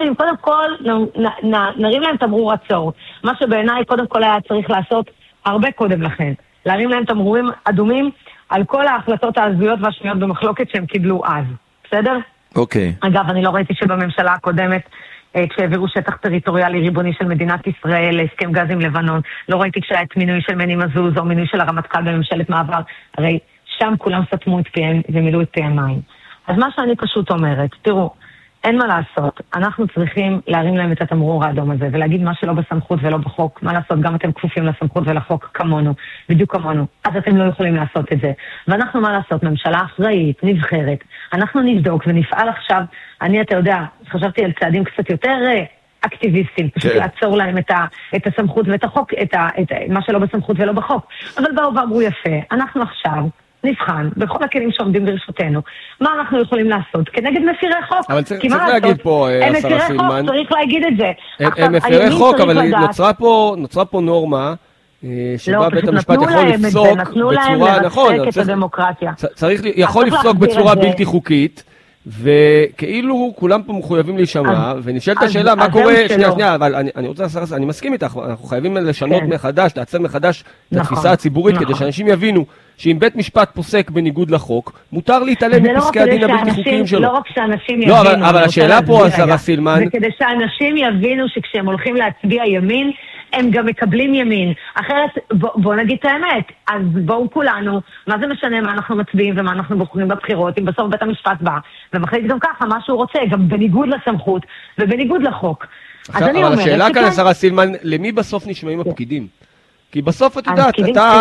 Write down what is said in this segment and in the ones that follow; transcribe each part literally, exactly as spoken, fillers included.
חייבים, קודם כל נ, נ, נרים להם תמרור עצור. מה שבעיניי קודם כל היה צריך לעשות הרבה קודם לכן. להרים להם תמרורים אדומים על כל ההחלטות ההזויות והשנויות במחלוקת שהם קיבלו אז. בסדר? אוקיי. אגב, אני לא ראיתי שבממשלה הקודמת, כשהעבירו שטח טריטוריאלי ריבוני של מדינת ישראל להסכם גז עם לבנון, לא ראיתי כשהיה את מינוי של מני מזוז או מינוי של הרמטכ"ל בממשלת מעבר, הרי שם כולם סתמו את פיהם ומילאו את פיהם מים. אז מה שאני פשוט אומרת, תראו, אין מה לעשות, אנחנו צריכים להרים להם את התמרור האדום הזה ולהגיד מה שלא בסמכות ולא בחוק, מה לעשות, גם אתם כפופים לסמכות ולחוק כמונו, בדיוק כמונו, אז אתם לא יכולים לעשות את זה. ואנחנו מה לעשות, ממשלה אחראית, נבחרת, אנחנו נבדוק ונפעל עכשיו, אני אתה יודע, חשבתי על צעדים קצת יותר אקטיביסטים, פשוט לעצור להם את, ה, את הסמכות ואת החוק, את, ה, את מה שלא בסמכות ולא בחוק, אבל באו ואמרו יפה, אנחנו עכשיו נבחן בכל הכלים שעומדים ברשותנו מה אנחנו יכולים לעשות כנגד מפירי חוק. אבל צריך להגיד פה, השרה סילמן, צריך להגיד את זה. הם מפירי חוק, אבל נוצרה פה נורמה שבה בית המשפט יכול לפסוק בצורה, נכון, יכול לפסוק בצורה בלתי חוקית, וכאילו כולם פה מחויבים להישמע, ונשאלת השאלה מה קורה, שנייה, שנייה, אבל אני רוצה, אני מסכים איתך, אנחנו חייבים לשנות מחדש, לעצב מחדש את התפיסה הציבורית, כדי שאנשים יבינו שאם בית משפט פוסק בניגוד לחוק, מותר להתעלם מפסקי הדין הבלתי חוקיים שלו. לא רק שאנשים יבינו, לא, אבל השאלה פה, השרה סילמן, זה כדי שאנשים יבינו שכשהם הולכים להצביע ימין, הם גם מקבלים ימין. אחרת, בוא, בוא נגיד את האמת, אז בואו כולנו, מה זה משנה מה אנחנו מצביעים ומה אנחנו בוחרים בבחירות, אם בסוף בית המשפט בא, ומחליט גם ככה מה שהוא רוצה, גם בניגוד לסמכות ובניגוד לחוק. אז אני אומרת, אבל השאלה כאן, השרה סילמן, למי בסוף נשמעים הפקידים? כי בסוף את יודעת,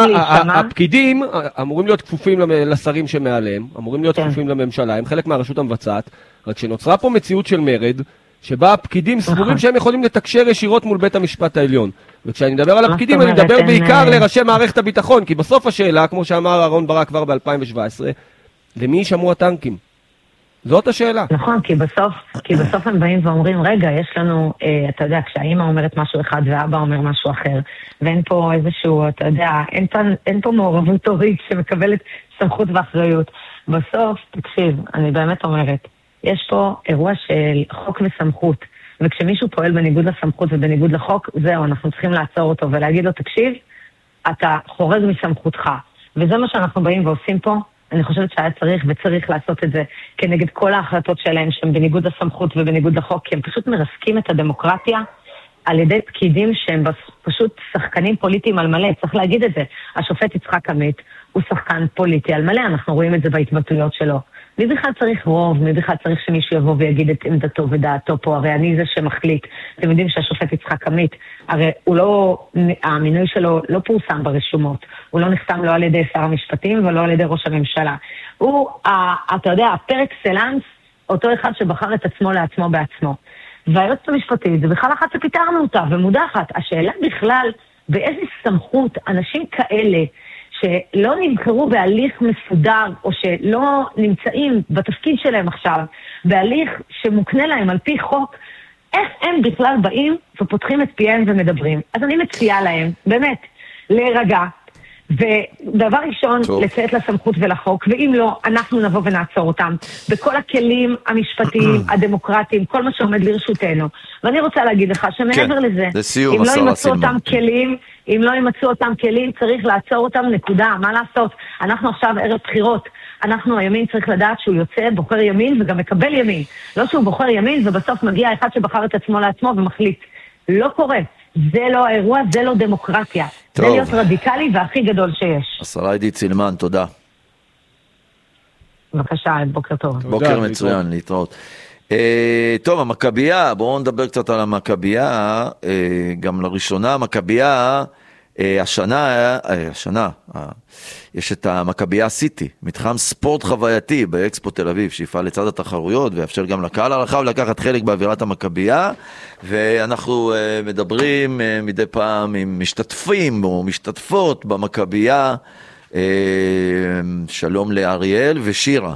הפקידים אמורים להיות כפופים לשרים שמעליהם, אמורים להיות כפופים לממשלה, הם חלק מהרשות המבצעת, רק שנוצרה פה מציאות של מרד, שבה הפקידים סבורים שהם יכולים לתקשר ישירות מול בית המשפט העליון. וכשאני מדבר על הפקידים, אני מדבר בעיקר לראשי מערכת הביטחון, כי בסוף השאלה, כמו שאמר אהרון ברק כבר ב-אלפיים שבע עשרה, למי ישמעו הטנקים? זאת השאלה. נכון, כי בסוף, כי בסוף הם באים ואומרים, רגע, יש לנו, אה, אתה יודע, כשהאמא אומרת משהו אחד ואבא אומר משהו אחר, ואין פה איזשהו, אתה יודע, אין פה, אין פה מעורבות הורית שמקבלת סמכות ואחריות. בסוף, תקשיב, אני באמת אומרת, יש פה אירוע של חוק וסמכות, וכשמישהו פועל בניגוד לסמכות ובניגוד לחוק, זהו, אנחנו צריכים לעצור אותו ולהגיד לו, תקשיב, אתה חורג מסמכותך. וזה מה שאנחנו באים ועושים פה. אני חושבת שהיה צריך וצריך לעשות את זה כנגד כל ההחלטות שלהם שהם בניגוד לסמכות ובניגוד לחוק, כי הם פשוט מרסקים את הדמוקרטיה על ידי פקידים שהם פשוט שחקנים פוליטיים על מלא. צריך להגיד את זה. השופט יצחק עמית הוא שחקן פוליטי על מלא, אנחנו רואים את זה בהתבטאויות שלו. מי בכלל צריך רוב, מי בכלל צריך שמישהו יבוא ויגיד את עמדתו ודעתו פה, הרי אני זה שמחליט. אתם יודעים שהשופט יצחק עמית, הרי הוא לא, המינוי שלו לא פורסם ברשומות, הוא לא נחתם לא על ידי שר המשפטים ולא על ידי ראש הממשלה. הוא, אתה יודע, הפר אקסלנס, אותו אחד שבחר את עצמו לעצמו בעצמו. והיועצת המשפטית, זה בכלל אחת שפיתרנו אותה ומודחת. השאלה בכלל, באיזה סמכות אנשים כאלה, שלא נבחרו בהליך מסודר, או שלא נמצאים בתפקיד שלהם עכשיו, בהליך שמוקנה להם על פי חוק, איך הם בכלל באים ופותחים את פיהם ומדברים. אז אני מציעה להם, באמת, להירגע, ודבר ראשון, לציית לסמכות ולחוק, ואם לא, אנחנו נבוא ונעצור אותם, בכל הכלים המשפטיים, הדמוקרטיים, כל מה שעומד לרשותנו. ואני רוצה להגיד לך שמעבר לזה, אם לא ימצאו אותם כלים, אם לא ימצאו אותם כלים, צריך לעצור אותם, נקודה. מה לעשות? אנחנו עכשיו ערב בחירות. אנחנו, הימין צריך לדעת שהוא יוצא, בוחר ימין וגם מקבל ימין. לא שהוא בוחר ימין ובסוף מגיע אחד שבחר את עצמו לעצמו ומחליט. לא קורה. זה לא האירוע, זה לא דמוקרטיה. טוב. זה להיות רדיקלי והכי גדול שיש. השרה עידית סילמן, תודה. בבקשה, בוקר טוב. בוקר מצוין, להתראות. Uh, טוב, המכבייה, בואו נדבר קצת על המכבייה, uh, גם לראשונה המכבייה, uh, השנה, uh, השנה, uh, יש את המכבייה סיטי, מתחם ספורט חווייתי באקספו תל אביב, שיפעל לצד התחרויות ויאפשר גם לקהל הרחב לקחת חלק באווירת המכבייה, ואנחנו uh, מדברים uh, מדי פעם עם משתתפים או משתתפות במכבייה, uh, שלום לאריאל ושירה.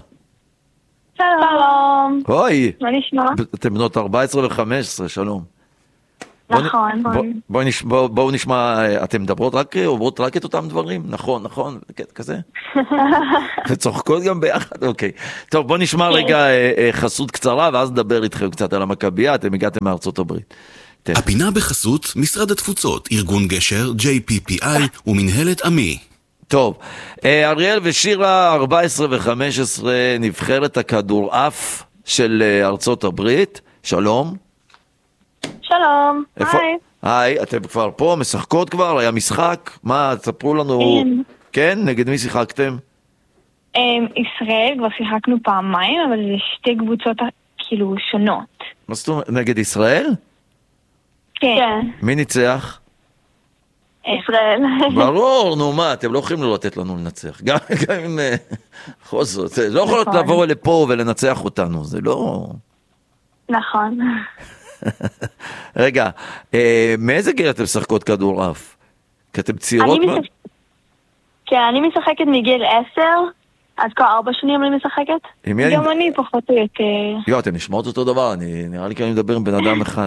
שלום. אוי. מה נשמע? אתם בנות ארבע עשרה ו-חמש עשרה, שלום. נכון. בואו נשמע, אתם מדברות רק, אומרות רק את אותם דברים? נכון, נכון, כזה? וצוחקות גם ביחד, אוקיי. טוב, בואו נשמע רגע חסות קצרה, ואז נדבר איתכם קצת על המכבייה, אתם הגעתם מארצות הברית. הפינה בחסות משרד התפוצות, ארגון גשר, ג'יי פי פי איי ומנהלת עמי. טוב, אריאל ושירה, ארבע עשרה ו-חמש עשרה, נבחרת הכדורעף של ארצות הברית. שלום. שלום, היי. היי, אתם כבר פה, משחקות כבר? היה משחק? מה, תספרו לנו. כן? נגד מי שיחקתם? ישראל, כבר שיחקנו פעמיים, אבל זה שתי קבוצות כאילו שונות. מה זאת אומרת? נגד ישראל? כן. מי ניצח? ישראל. ברור, נו מה, אתם לא יכולים לא לתת לנו לנצח. גם אם בכל זאת, לא יכולות לבוא לפה ולנצח אותנו, זה לא... נכון. רגע, מאיזה גיל אתם משחקות כדורעף? כי אתם צעירות? כן, אני משחקת מגיל עשר, אז כבר ארבע שנים אני משחקת. גם אני פחות או יותר. יו, אתם נשמעות אותו דבר, נראה לי כי אני מדבר עם בן אדם אחד.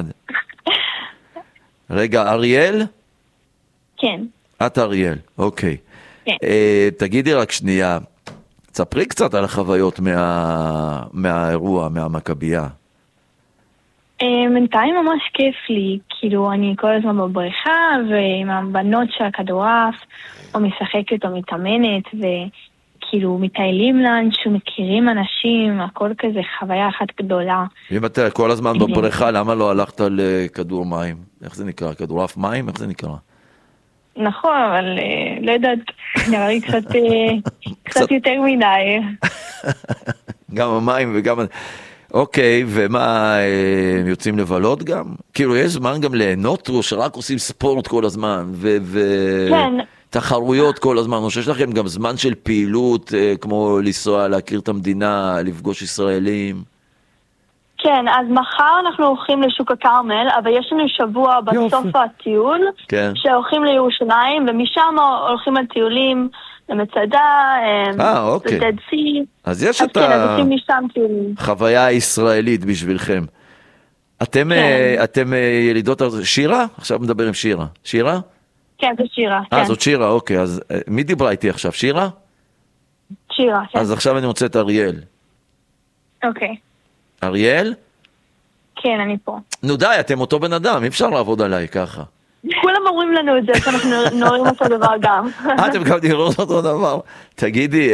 רגע, אריאל? כן. את אריאל, אוקיי. כן. תגידי רק שנייה, תספרי קצת על החוויות מהאירוע, מהמכבייה. בינתיים ממש כיף לי, כאילו אני כל הזמן בבריכה ועם הבנות של הכדורעף, או משחקת או מתאמנת, וכאילו מטיילים לאנשהו, מכירים אנשים, הכל כזה חוויה אחת גדולה. אם את כל הזמן בבריכה, למה לא הלכת על כדור מים? איך זה נקרא? כדורעף מים? איך זה נקרא? נכון, אבל לא יודעת, נראה לי קצת, קצת יותר מדי. גם המים וגם... אוקיי, ומה, הם יוצאים לבלות גם? כאילו, יש זמן גם ליהנות, או שרק עושים ספורט כל הזמן, ותחרויות כל הזמן, או שיש לכם גם זמן של פעילות, כמו לנסוע, להכיר את המדינה, לפגוש ישראלים? כן, אז מחר אנחנו הולכים לשוק הכרמל, אבל יש לנו שבוע בסוף הטיול, שהולכים לירושלים, ומשם הולכים על טיולים, למצדה, לטד סי. אז יש את החוויה הישראלית בשבילכם. אתם ילידות... שירה? עכשיו מדבר עם שירה. שירה? כן, זה שירה. אה, זאת שירה, אוקיי. אז מי דיברה איתי עכשיו? שירה? שירה, כן. אז עכשיו אני רוצה את אריאל. אוקיי. אריאל? כן, אני פה. נו די, אתם אותו בן אדם, אי אפשר לעבוד עליי ככה. כולם אומרים לנו את זה, שאנחנו נוראים אותו דבר גם. אתם גם נראות אותו דבר. תגידי,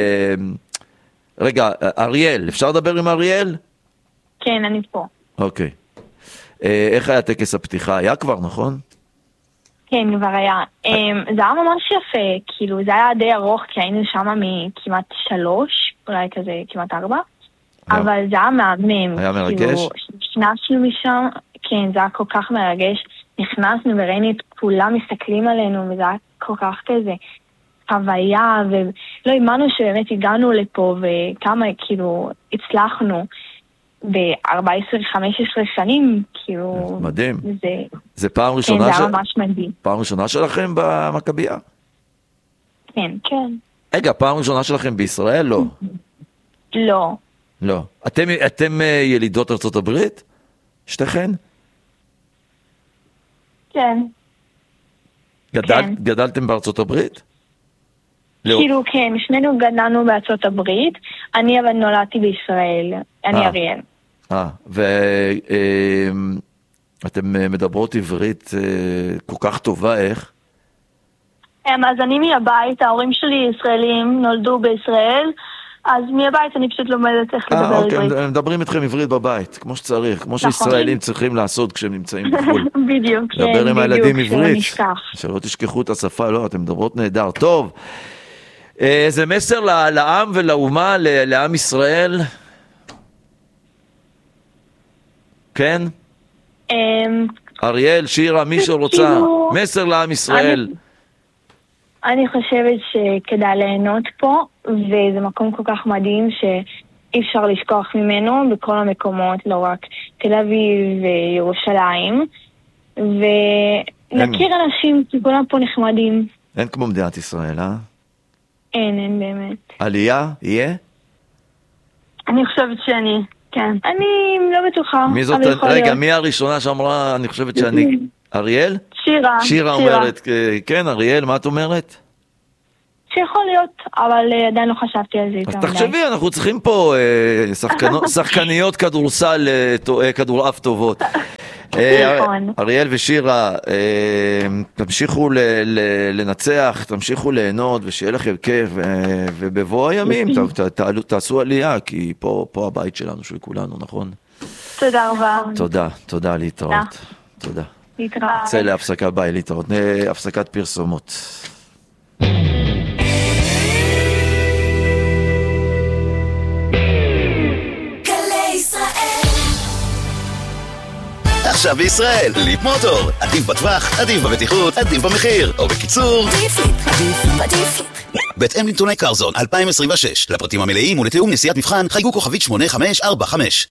רגע, אריאל, אפשר לדבר עם אריאל? כן, אני פה. אוקיי. איך היה טקס הפתיחה? היה כבר, נכון? כן, כבר היה. זה היה ממש יפה, כאילו, זה היה די ארוך, כי היינו שם מכמעט שלוש, אולי כזה כמעט ארבע, אבל זה היה מהמם. היה מרגש? נכנסנו משם, כן, זה היה כל כך מרגש. נכנסנו וראינו את כולם מסתכלים עלינו, וזה היה כל כך כזה חוויה, ולא האמנו שבאמת הגענו לפה, וכמה כאילו הצלחנו ב-ארבע עשרה חמש עשרה שנים, כאילו... מדהים. זה, זה פעם ראשונה... כן, ש... זה היה ממש מדהים. פעם ראשונה שלכם במכבייה? כן, כן. רגע, פעם ראשונה שלכם בישראל? לא. לא. לא. אתם, אתם ילידות ארצות הברית? שתיכן? כן. גדל, כן. גדלתם בארצות הברית? כאילו, כן, שנינו גדלנו בארצות הברית, אני אבל נולדתי בישראל, אני אריאל. אה, ואתם מדברות עברית כל כך טובה, איך? אז אני מהבית, ההורים שלי ישראלים, נולדו בישראל, אז מהבית אני פשוט לומדת איך לדבר עברית. אוקיי, הם מדברים איתכם עברית בבית, כמו שצריך, כמו שישראלים צריכים לעשות כשהם נמצאים בחו"ל. בדיוק, כן, לדבר עם הילדים עברית, שלא שלא תשכחו את השפה, לא, אתם מדברות נהדר. טוב, זה מסר לעם ולאומה, לעם ישראל? כן? אריאל, שירה, מי שרוצה, מסר לעם ישראל. אני חושבת שכדאי ליהנות פה, וזה מקום כל כך מדהים שאי אפשר לשכוח ממנו בכל המקומות, לא רק תל אביב וירושלים, ונכיר אנשים, כי כולם פה נחמדים. אין כמו מדינת ישראל, אה? אין, אין באמת. עלייה, יהיה? אני חושבת שאני. כן, אני לא בטוחה. מי זאת? רגע, מי הראשונה שאמרה, אני חושבת שאני... אריאל? שירה. שירה אומרת, כן, אריאל, מה את אומרת? שיכול להיות, אבל עדיין לא חשבתי על זה. אז תחשבי, אנחנו צריכים פה שחקניות כדורסל, כדורעף טובות. אריאל ושירה, תמשיכו לנצח, תמשיכו ליהנות, ושיהיה לכם כיף, ובבוא הימים תעשו עלייה, כי פה הבית שלנו, של כולנו, נכון? תודה רבה. תודה, תודה, להתראות. תודה. להתראות. צא להפסקה, ביי, להתראות. הפסקת פרסומות. עכשיו בישראל, ליפ מוטור, עדיף בטווח, עדיף בבטיחות, עדיף במחיר, או בקיצור, עדיף, עדיף, עדיף. בהתאם לנתוני קרזון אלפיים עשרים ושש, לפרטים המלאים ולתיאום נסיעת מבחן, חייגו כוכבית שמונה חמש ארבע חמש.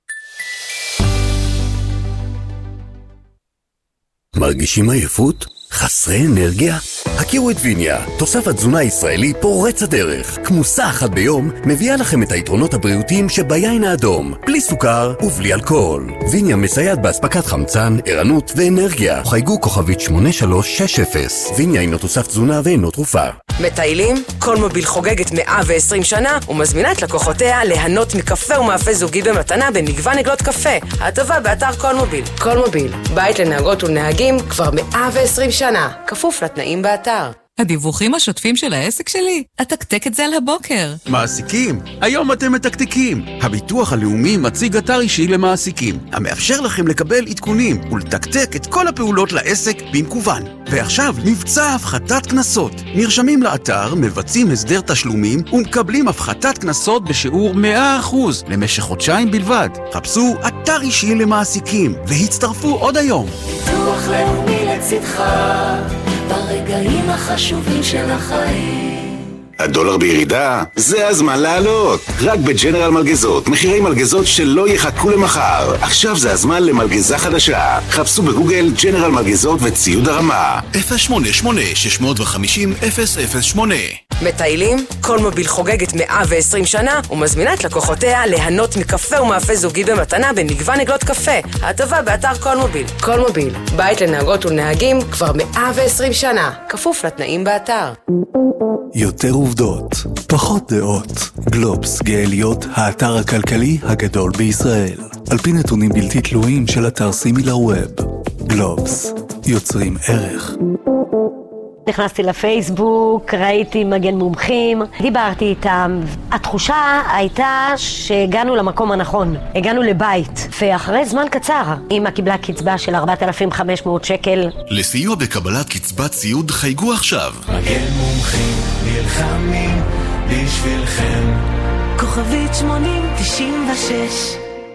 מרגישים עייפות? חסרי אנרגיה? הכירו את ויניה, תוסף התזונה הישראלי פורץ הדרך. כמוסה אחת ביום מביאה לכם את היתרונות הבריאותיים שביין האדום, בלי סוכר ובלי אלכוהול. ויניה מסייעת באספקת חמצן, ערנות ואנרגיה. חייגו כוכבית שמונה שלוש שש אפס. ויניה אינו תוסף תזונה ואינו תרופה. מטיילים? קולמוביל חוגגת מאה ועשרים שנה ומזמינה את לקוחותיה ליהנות מקפה ומאפה זוגי במתנה במגוון עגלות קפה. ההטבה באתר קולמוביל. קולמוביל, בית לנהגות ולנהגים כבר מאה ועשרים שנה, כפוף לתנאים באתר. הדיווחים השוטפים של העסק שלי? אתקתק את זה על הבוקר. מעסיקים, היום אתם מתקתקים. הביטוח הלאומי מציג אתר אישי למעסיקים, המאפשר לכם לקבל עדכונים ולתקתק את כל הפעולות לעסק במקוון. ועכשיו, מבצע הפחתת כנסות. נרשמים לאתר, מבצעים הסדר תשלומים ומקבלים הפחתת כנסות בשיעור מאה אחוז למשך חודשיים בלבד. חפשו אתר אישי למעסיקים והצטרפו עוד היום. ביטוח לאומי לצדך ברגעים החשובים של החיים. הדולר בירידה? זה הזמן לעלות. רק בג'נרל מלגזות, מחירי מלגזות שלא יחכו למחר. עכשיו זה הזמן למלגזה חדשה. חפשו בגוגל ג'נרל מלגזות וציוד הרמה. אפס שמונה שמונה שש חמש אפס אפס אפס שמונה. מטיילים? קולמוביל חוגגת מאה ועשרים שנה ומזמינה את לקוחותיה ליהנות מקפה ומאפה זוגי במתנה במגוון עגלות קפה. ההטבה באתר קולמוביל. קולמוביל, בית לנהגות ולנהגים כבר מאה ועשרים שנה, כפוף לתנאים באתר. יותר עובדות, פחות דעות. גלובס גאליות, האתר הכלכלי הגדול בישראל. על פי נתונים בלתי תלויים של אתר סימילר ווב. גלובס, יוצרים ערך. נכנסתי לפייסבוק, ראיתי מגן מומחים, דיברתי איתם. התחושה הייתה שהגענו למקום הנכון, הגענו לבית, ואחרי זמן קצר אמא קיבלה קצבה של ארבעת אלפים וחמש מאות שקל. לסיוע בקבלת קצבת ציוד חייגו עכשיו. מגן מומחים נלחמים בשבילכם. כוכבית שמונים תשעים ושש.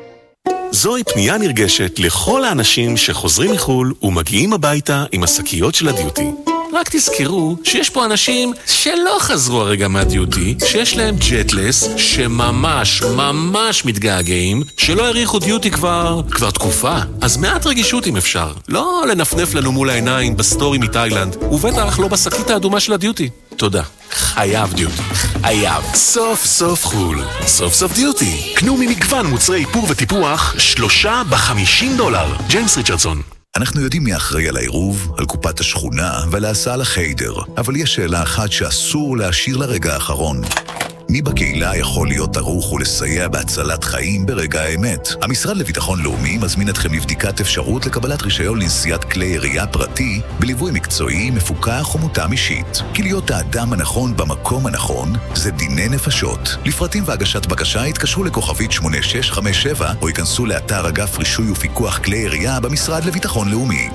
זוהי פנייה נרגשת לכל האנשים שחוזרים מחול ומגיעים הביתה עם השקיות של הדיוטי. רק תזכרו שיש פה אנשים שלא חזרו הרגע מהדיוטי, שיש להם ג'טלס, שממש ממש מתגעגעים, שלא הריחו דיוטי כבר, כבר תקופה. אז מעט רגישות אם אפשר. לא לנפנף לנו מול העיניים בסטורי מתאילנד, ובטח לא בשקית האדומה של הדיוטי. תודה. חייב דיוטי. חייב. סוף סוף חול. סוף סוף דיוטי. קנו ממגוון מוצרי איפור וטיפוח, שלושה בחמישים דולר. ג'יימס ריצ'רדסון. אנחנו יודעים מי אחראי על העירוב, על קופת השכונה ועל ההסעה לחיידר, אבל יש שאלה אחת שאסור להשאיר לרגע האחרון. מי בקהילה יכול להיות ערוך ולסייע בהצלת חיים ברגע האמת? המשרד לביטחון לאומי מזמין אתכם לבדיקת אפשרות לקבלת רישיון לנסיעת כלי ירייה פרטי בליווי מקצועי, מפוקח ומותאם אישית. כי להיות האדם הנכון במקום הנכון זה דיני נפשות. לפרטים והגשת בקשה התקשרו לכוכבית שמונה שש חמש שבע או ייכנסו לאתר אגף רישוי ופיקוח כלי ירייה במשרד לביטחון לאומי.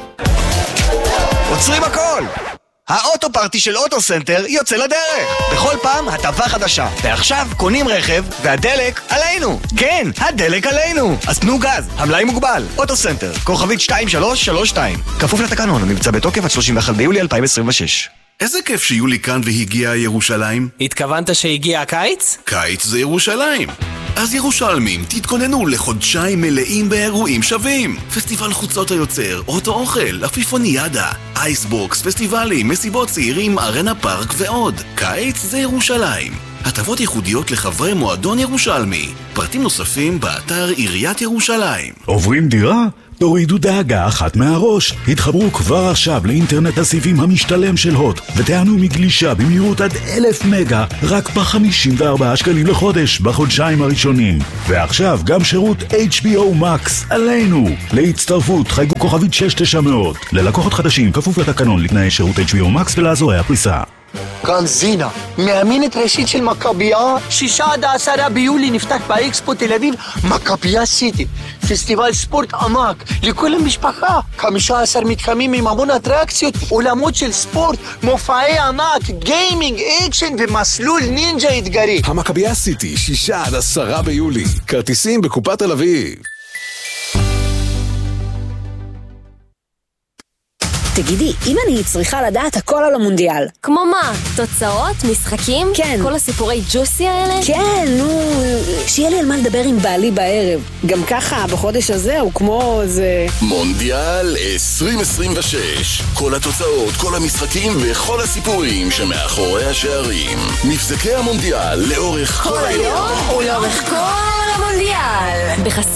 עוצרים הכל! האוטו פארטי של אוטו סנטר יוצא לדרך. בכל פעם הטבה חדשה. ועכשיו קונים רכב והדלק עלינו. כן, הדלק עלינו. אז תנו גז, המלאי מוגבל. אוטו סנטר, כוכבית שתיים שלוש שלוש שתיים. כפוף לתקנון, המבצע בתוקף עד שלושים ואחד ביולי אלפיים עשרים ושש. איזה כיף שיולי כאן והגיע ירושלים. התכוונת שהגיע הקיץ? קיץ זה ירושלים. אז ירושלמים, תתכוננו לחודשיים מלאים באירועים שווים. פסטיבל חוצות היוצר, אוטו אוכל, אפיפוניאדה, אייסבוקס, פסטיבלים, מסיבות צעירים, ארנה פארק ועוד. קיץ זה ירושלים. הטבות ייחודיות לחברי מועדון ירושלמי. פרטים נוספים באתר עיריית ירושלים. עוברים דירה? תורידו דאגה אחת מהראש. התחברו כבר עכשיו לאינטרנט הסיבים המשתלם של הוט ותענו מגלישה במהירות עד אלף מגה רק ב-חמישים וארבעה שקלים לחודש בחודשיים הראשונים. ועכשיו גם שירות אייץ' בי או Max עלינו. להצטרפות חייגו כוכבית שש תשע מאות. ללקוחות חדשים כפוף לתקנון לתנאי שירות אייץ' בי או Max ולאזורי הפריסה. גם זינה, מאמנת ראשית של מכבייה, שישה עד העשרה ביולי נפתח באקספו תל אביב מכבייה סיטי, פסטיבל ספורט עמק לכל המשפחה, חמישה עשר מתחמים עם המון אטרקציות, עולמות של ספורט, מופעי ענק, גיימינג, אקשן ומסלול נינג'ה אתגרי. המכבייה סיטי, שישה עד עשרה ביולי, כרטיסים בקופת תל אביב. תגידי, אם אני צריכה לדעת הכל על המונדיאל. כמו מה? תוצאות? משחקים? כן. כל הסיפורי ג'וסי האלה? כן, נו, שיהיה לי על מה לדבר עם בעלי בערב. גם ככה, בחודש הזה הוא כמו זה... מונדיאל עשרים עשרים ושש. כל התוצאות, כל המשחקים וכל הסיפורים שמאחורי השערים. מבזקי המונדיאל לאורך כל, כל היום ולאורך כל המונדיאל. בחסות